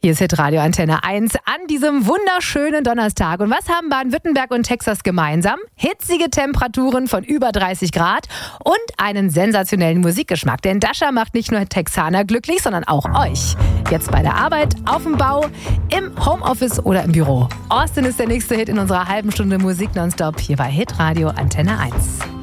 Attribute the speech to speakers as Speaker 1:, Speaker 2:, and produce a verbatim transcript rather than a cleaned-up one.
Speaker 1: Hier ist Hitradio Antenne eins an diesem wunderschönen Donnerstag. Und was haben Baden-Württemberg und Texas gemeinsam? Hitzige Temperaturen von über dreißig Grad und einen sensationellen Musikgeschmack. Denn Dasha macht nicht nur Texaner glücklich, sondern auch euch. Jetzt bei der Arbeit, auf dem Bau, im Homeoffice oder im Büro. Austin ist der nächste Hit in unserer halben Stunde Musik nonstop hier bei Hitradio Antenne eins.